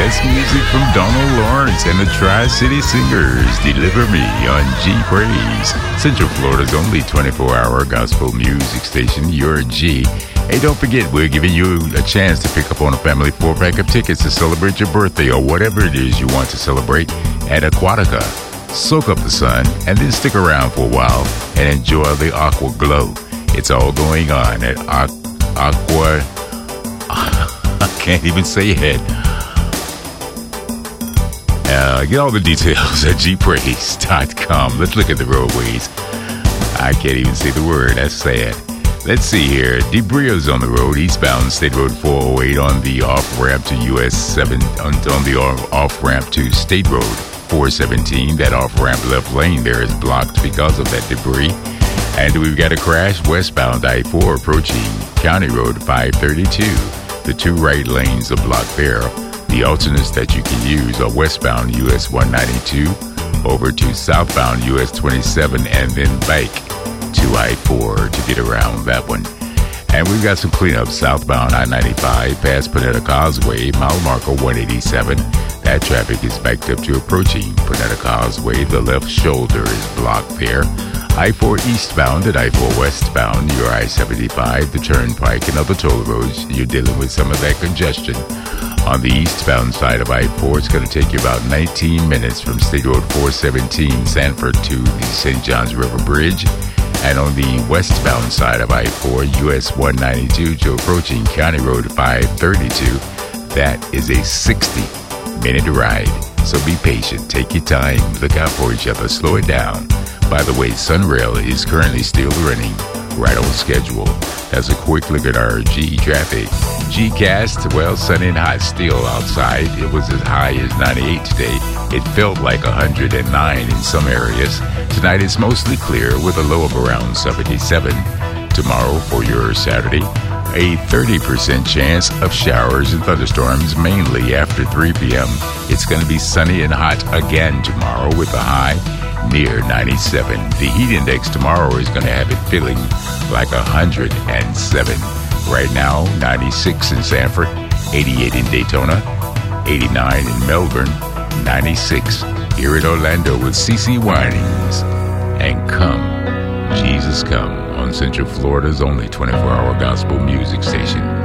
That's music from Donald Lawrence and the Tri-City Singers. Deliver Me on G Praise, Central Florida's only 24-hour gospel music station, your G. Hey, don't forget, we're giving you a chance to pick up on a family 4-pack of tickets to celebrate your birthday or whatever it is you want to celebrate at Aquatica. Soak up the sun and then stick around for a while and enjoy the aqua glow. It's all going on at Aqua... I can't even say it. Get all the details at gpraise.com. Let's look at the roadways. I can't even say the word. That's sad. Let's see here. Debrio's on the road, eastbound State Road 408 on the off-ramp to US 7, on the off-ramp to State Road 417. That off-ramp left lane there is blocked because of that debris. And we've got a crash westbound I-4 approaching County Road 532. The two right lanes are blocked there. The alternates that you can use are westbound US 192 over to southbound US 27 and then back to I-4 to get around that one. And we've got some cleanup southbound I-95 past Panetta Causeway, mile marker 187. That traffic is backed up to approaching Panetta Causeway. The left shoulder is blocked there. I-4 eastbound and I-4 westbound, your I-75, the Turnpike, and other toll roads, you're dealing with some of that congestion. On the eastbound side of I-4, it's going to take you about 19 minutes from State Road 417, Sanford, to the St. Johns River Bridge. And on the westbound side of I-4, US 192 to approaching County Road 532, that is a 60-minute ride. So be patient, take your time, look out for each other, slow it down. By the way, Sunrail is currently still running right on schedule. That's a quick look at our G traffic. Gcast, well, sunny and hot still outside. It was as high as 98 today. It felt like 109 in some areas. Tonight it's mostly clear with a low of around 77. Tomorrow, for your Saturday, a 30% chance of showers and thunderstorms, mainly after 3 p.m. It's going to be sunny and hot again tomorrow with a high near 97. The heat index tomorrow is going to have it feeling like 107. Right now, 96 in Sanford, 88 in Daytona, 89 in Melbourne, 96 here in Orlando with CeCe Winings. And Come, Jesus Come, on Central Florida's only 24-hour gospel music station.